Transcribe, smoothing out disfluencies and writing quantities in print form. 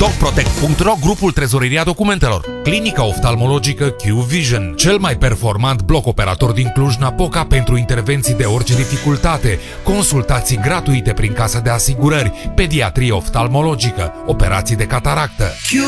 DocProtect.ro, grupul Trezoreria Documentelor. Clinica oftalmologică Q-Vision, cel mai performant bloc operator din Cluj-Napoca pentru intervenții de orice dificultate, consultații gratuite prin casa de asigurări, pediatrie oftalmologică, operații de cataractă.